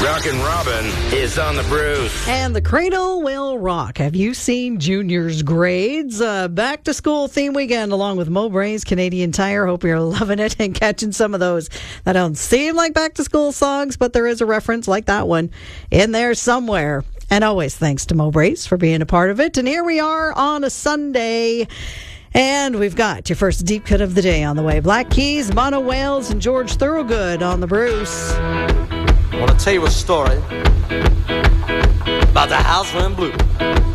Rockin' Robin is on the Bruce. And the cradle will rock. Have you seen Junior's grades? Back to school theme weekend along with Mowbray's Canadian Tire. Hope you're loving it and catching some of those that don't seem like back to school songs, but there is a reference like that one in there somewhere. And always thanks to Mowbray's for being a part of it. And here we are on a Sunday. And we've got your first deep cut of the day on the way. Black Keys, Mono Wales, and George Thorogood on the Bruce. I want to tell you a story about the house went blue.